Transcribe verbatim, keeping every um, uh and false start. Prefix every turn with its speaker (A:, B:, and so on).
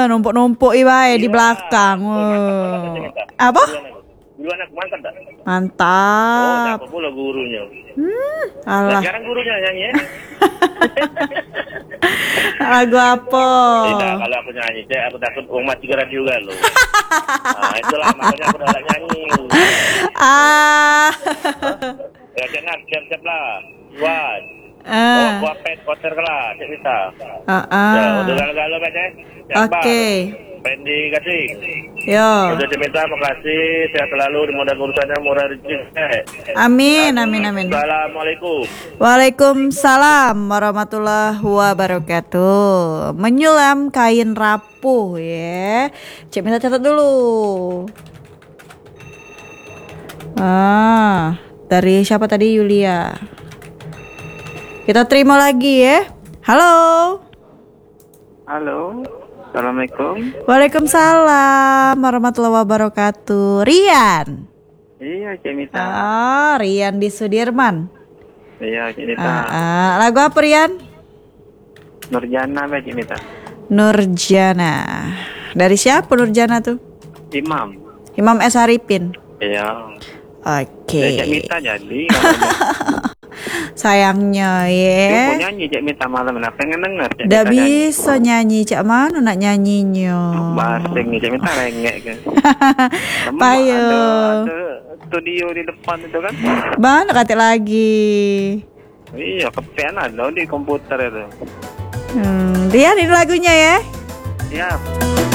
A: numpuk-numpuk ibae di
B: Iya,
A: belakang.
B: tuh, mantap banget
A: Oh.
B: aja kita.
A: Apa?
B: Duluan aku mantap tak? Oh,
A: Mantap.
B: siapa pula gurunya?
A: Hmm,
B: Nah,
A: alah.
B: sekarang gurunya nyanyi ya?
A: Lagu apa?
B: Tidak, kalau aku nyanyi, cek, aku takut uang mati gerak juga loh. Nah, itulah makanya aku udah nyanyi.
A: Ah.
B: Ya, jangan, siap-siap lah. Buat. Oh,
A: Ah.
B: buat pet, kotor lah, cek bisa.
A: Ah.
B: Ya,
A: ah.
B: udah galau-galau kan, cek?
A: Oke.
B: Pendi kasih.
A: Yo.
B: Udah diminta, makasih. Sehat selalu, dimudahkan urusannya, murah rezeki.
A: Amin, amin, amin.
B: Assalamualaikum.
A: Waalaikumsalam warahmatullahi wabarakatuh. Menyulam kain rapuh ya. Cek minta catat dulu. Ah, dari siapa tadi? Yulia. Kita terima lagi ya. Halo.
C: Halo, assalamualaikum.
A: Waalaikumsalam warahmatullahi wabarakatuh. Rian.
C: Iya, Cik Mita.
A: Ah, Rian di Sudirman.
C: Iya, Cik Mita.
A: Ah, ah. Lagu apa Rian?
C: Nurjana, Mbak Cik Mita.
A: Nurjana. Dari siapa Nurjana tuh?
C: Imam.
A: Imam S. Haripin.
C: Iya.
A: Oke.
C: Ya, Cik Mita jadi.
A: Sayangnya
C: Dia mau
A: ya.
C: nyanyi Cik Mita malam ini. Pengen denger Cik
A: Udah
C: Mita nyanyi.
A: bisa nyanyi. Cak mana nak nyanyinya?
C: Basing nih Cik Mita rengek kan. Lama
A: Payo.
C: Ada, ada studio di depan itu kan.
A: Mana kata lagi?
C: Iya, kepean ada di komputer itu.
A: Hmm, Rian ini lagunya ya.
C: Siap.